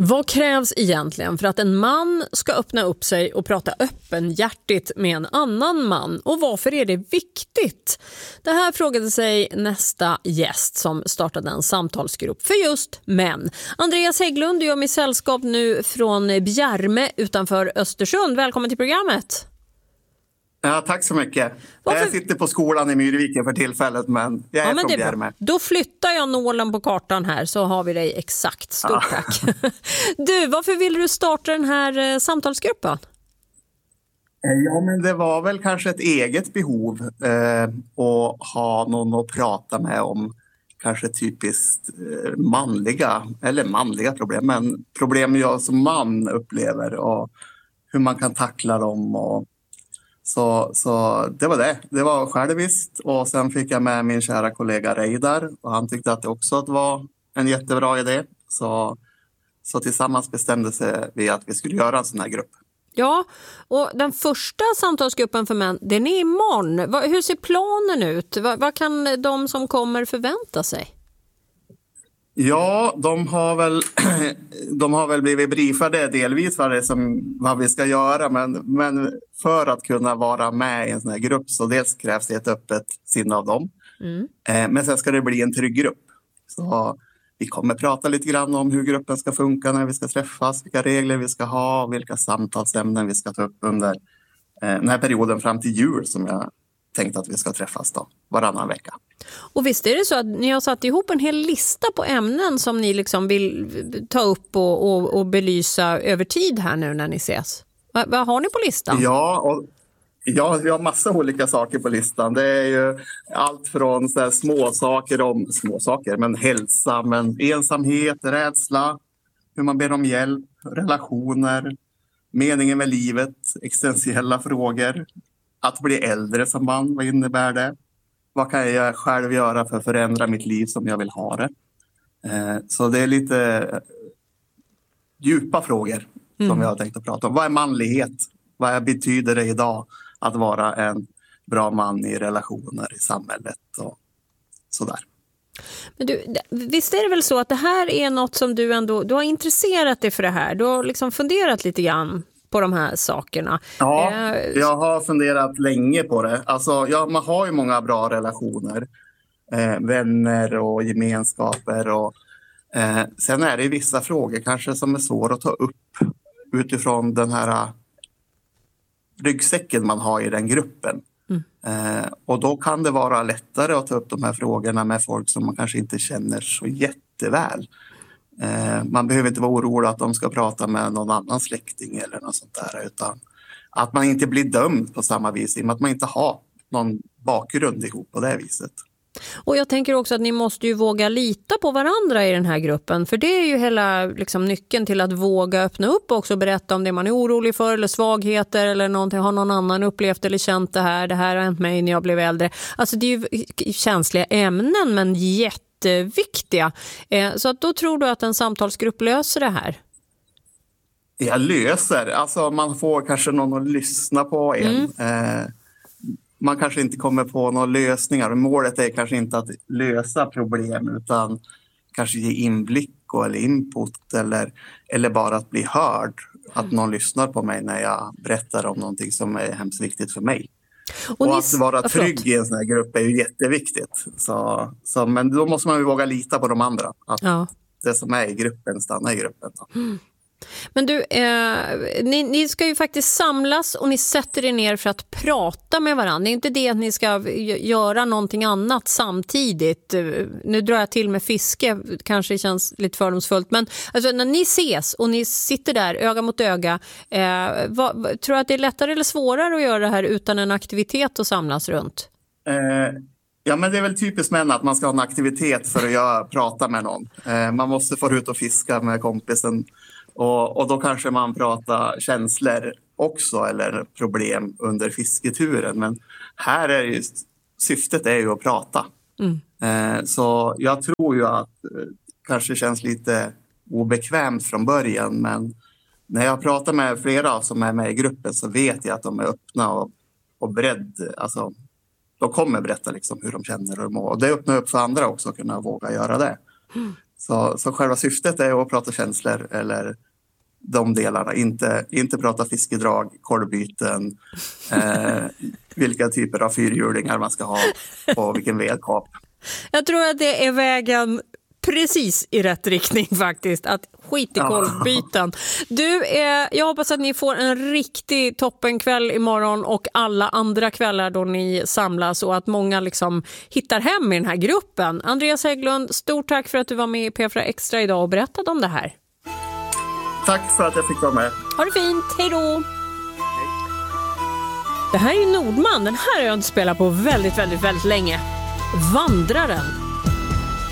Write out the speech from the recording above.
Vad krävs egentligen för att en man ska öppna upp sig och prata öppenhjärtigt med en annan man? Och varför är det viktigt? Det här frågade sig nästa gäst som startade en samtalsgrupp för just män. Andreas Hägglund gör mig sällskap nu från Bjärme utanför Östersund. Välkommen till programmet. Ja, tack så mycket. Jag sitter på skolan i Myrviken för tillfället, men jag är från Bjärme. Då flyttar jag nålen på kartan här så har vi dig exakt. Stort tack. Du, varför vill du starta den här samtalsgruppen? Ja, men det var väl kanske ett eget behov att ha någon att prata med om kanske typiskt manliga problem, men problem jag som man upplever och hur man kan tackla dem och Så det var det. Det var själviskt och sen fick jag med min kära kollega Reidar och han tyckte att det också var en jättebra idé. Så tillsammans bestämde sig vi att vi skulle göra en sån här grupp. Ja, och den första samtalsgruppen för män, den är imorgon. Hur ser planen ut? Vad kan de som kommer förvänta sig? Ja, de har väl blivit briefade delvis vad vi ska göra, men för att kunna vara med i en sån här grupp så dels krävs det ett öppet sinne av dem. Men sen ska det bli en trygg grupp. Så vi kommer prata lite grann om hur gruppen ska funka när vi ska träffas, vilka regler vi ska ha, vilka samtalsämnen vi ska ta upp under den här perioden fram till jul som jag tänkt att vi ska träffas då, varannan vecka. Och visst är det så att ni har satt ihop en hel lista på ämnen som ni liksom vill ta upp och belysa över tid här nu när ni ses? Vad har ni på listan? Ja, vi har massa olika saker på listan. Det är ju allt från så här småsaker, men hälsa, men ensamhet, rädsla, hur man ber om hjälp, relationer, meningen med livet, existentiella frågor. Att bli äldre som man, vad innebär det? Vad kan jag själv göra för att förändra mitt liv som jag vill ha det? Så det är lite djupa frågor som jag har tänkt att prata om. Vad är manlighet? Vad betyder det idag att vara en bra man i relationer i samhället och sådär? Men du, visst är det väl så att det här är något som du har intresserat dig för det här? Du har liksom funderat lite grann på de här sakerna. Ja, jag har funderat länge på det. Alltså, man har ju många bra relationer. Vänner och gemenskaper. Sen är det vissa frågor kanske som är svåra att ta upp utifrån den här ryggsäcken man har i den gruppen. Och då kan det vara lättare att ta upp de här frågorna med folk som man kanske inte känner så jätteväl. Man behöver inte vara orolig att de ska prata med någon annan släkting eller något sånt där, utan att man inte blir dömd på samma vis, att man inte har någon bakgrund ihop på det viset. Och jag tänker också att ni måste ju våga lita på varandra i den här gruppen, för det är ju hela liksom nyckeln till att våga öppna upp och också berätta om det man är orolig för eller svagheter eller någonting, har någon annan upplevt eller känt det här har hänt mig när jag blev äldre. Alltså det är ju känsliga ämnen men jätteviktiga. Så att då tror du att en samtalsgrupp löser det här? Jag löser. Alltså man får kanske någon att lyssna på en. Man kanske inte kommer på några lösningar. Målet är kanske inte att lösa problem utan kanske ge inblick eller input eller bara att bli hörd. Att någon lyssnar på mig när jag berättar om någonting som är hemskt viktigt för mig. Och att vara trygg i en sån här grupp är ju jätteviktigt. Men då måste man ju våga lita på de andra. Att det som är i gruppen stannar i gruppen. Men du, ni ska ju faktiskt samlas och ni sätter er ner för att prata med varandra. Det är inte det att ni ska göra någonting annat samtidigt. Nu drar jag till med fiske, kanske känns lite fördomsfullt. Men alltså, när ni ses och ni sitter där öga mot öga, tror du att det är lättare eller svårare att göra det här utan en aktivitet att samlas runt? Ja, men det är väl typiskt män att man ska ha en aktivitet för att prata med någon. Man måste få ut och fiska med kompisen. Och då kanske man pratar känslor också eller problem under fisketuren. Men här är ju, syftet är ju att prata. Så jag tror ju att kanske känns lite obekvämt från början. Men när jag pratar med flera som är med i gruppen så vet jag att de är öppna och beredda. Alltså, de kommer berätta liksom hur de känner och mår. Och det öppnar upp för andra också att kunna våga göra det. Så själva syftet är att prata känslor eller de delarna. Inte prata fiskedrag, kolbyten, vilka typer av fyrhjulingar man ska ha och vilken vedkap. Jag tror att det är vägen precis i rätt riktning faktiskt, att skit i kolbyten. Jag hoppas att ni får en riktig toppenkväll imorgon och alla andra kvällar då ni samlas och att många liksom hittar hem i den här gruppen. Andreas Hägglund, stort tack för att du var med i P4 Extra idag och berättade om det här. Tack för att jag fick vara med. Ha det fint, hej då! Det här är ju Nordman, den här har jag inte spelat på väldigt, väldigt, väldigt länge. Vandraren.